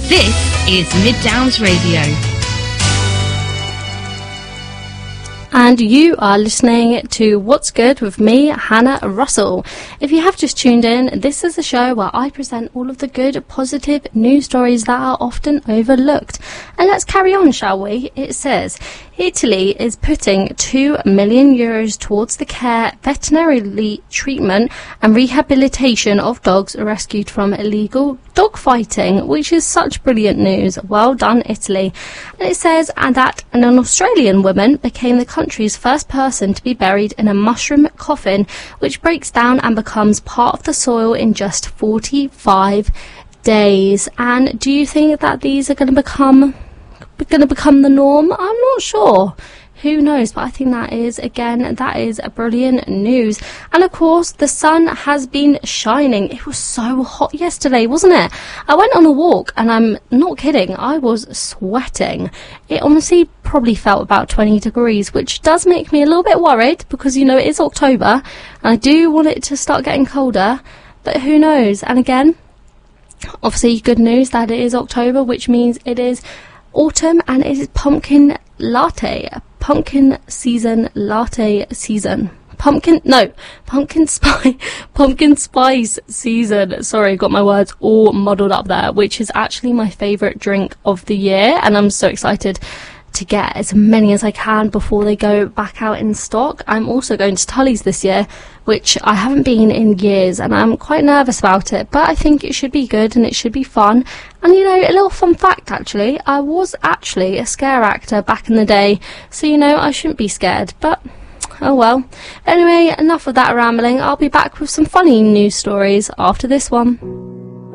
This is Mid Downs Radio. And you are listening to What's Good with me, Hannah Russell. If you have just tuned in, this is a show where I present all of the good, positive news stories that are often overlooked. And let's carry on, shall we? It says, Italy is putting €2 million towards the care, veterinary treatment and rehabilitation of dogs rescued from illegal dog fighting, which is such brilliant news. Well done, Italy. And it says that an Australian woman became the country's first person to be buried in a mushroom coffin, which breaks down and becomes part of the soil in just 45 days. And do you think that these are going to become the norm? I'm not sure. Who knows? But I think that is brilliant news. And of course, the sun has been shining. It was so hot yesterday, wasn't it? I went on a walk and I'm not kidding, I was sweating. It honestly probably felt about 20 degrees, which does make me a little bit worried because, you know, it is October and I do want it to start getting colder, but who knows? And again, obviously good news that it is October, which means it is autumn and it is pumpkin spice season. Sorry, got my words all muddled up there, which is actually my favourite drink of the year, and I'm so excited to get as many as I can before they go back out in stock. I'm also going to Tully's this year, which I haven't been in years, and I'm quite nervous about it, but I think it should be good and it should be fun. And you know, a little fun fact actually, I was actually a scare actor back in the day, so you know, I shouldn't be scared, but oh well. Anyway, enough of that rambling. I'll be back with some funny news stories after this one.